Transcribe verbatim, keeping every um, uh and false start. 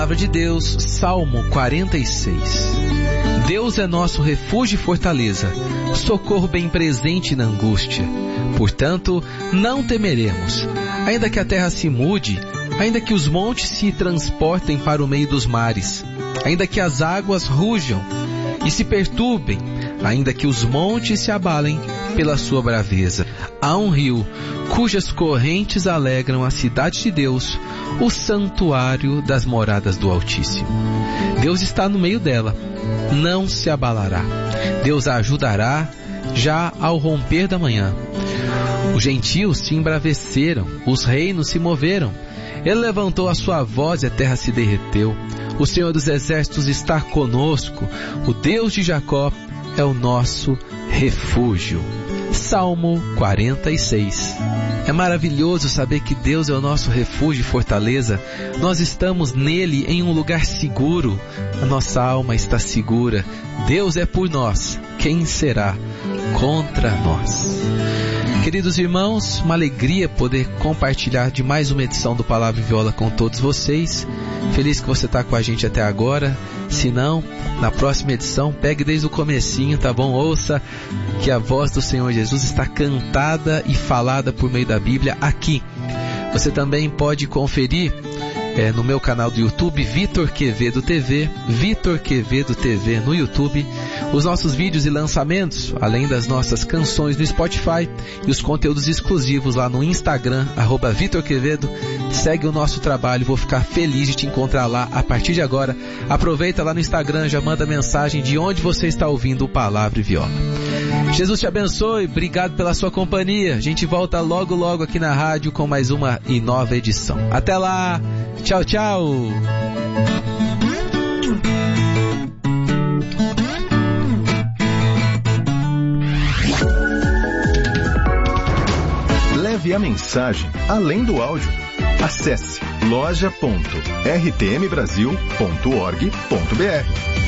Palavra de Deus, Salmo quarenta e seis. Deus é nosso refúgio e fortaleza, socorro bem presente na angústia. Portanto, não temeremos, ainda que a terra se mude, ainda que os montes se transportem para o meio dos mares, ainda que as águas rujam e se perturbem, ainda que os montes se abalem pela sua braveza. Há um rio cujas correntes alegram a cidade de Deus, o santuário das moradas do Altíssimo. Deus está no meio dela, não se abalará. Deus a ajudará já ao romper da manhã. Os gentios se embraveceram, os reinos se moveram. Ele levantou a sua voz e a terra se derreteu. O Senhor dos Exércitos está conosco. O Deus de Jacó é o nosso refúgio. Salmo quarenta e seis. É maravilhoso saber que Deus é o nosso refúgio e fortaleza. Nós estamos nele em um lugar seguro. A nossa alma está segura. Deus é por nós. Quem será contra nós? Queridos irmãos, uma alegria poder compartilhar de mais uma edição do Palavra e Viola com todos vocês. Feliz que você está com a gente até agora. Se não, na próxima edição, pegue desde o comecinho, tá bom? Ouça que a voz do Senhor Jesus está cantada e falada por meio da Bíblia aqui. Você também pode conferir é, no meu canal do YouTube, Vitor Quevedo T V, Vitor Quevedo T V no YouTube, os nossos vídeos e lançamentos, além das nossas canções no Spotify e os conteúdos exclusivos lá no Instagram, arroba Vitor Quevedo. Segue o nosso trabalho, vou ficar feliz de te encontrar lá a partir de agora. Aproveita lá no Instagram, já manda mensagem de onde você está ouvindo o Palavra e Viola. Jesus te abençoe, obrigado pela sua companhia. A gente volta logo logo aqui na rádio com mais uma e nova edição. Até lá, tchau, tchau. Leve a mensagem além do áudio. Acesse loja ponto r t m brasil ponto org ponto b r.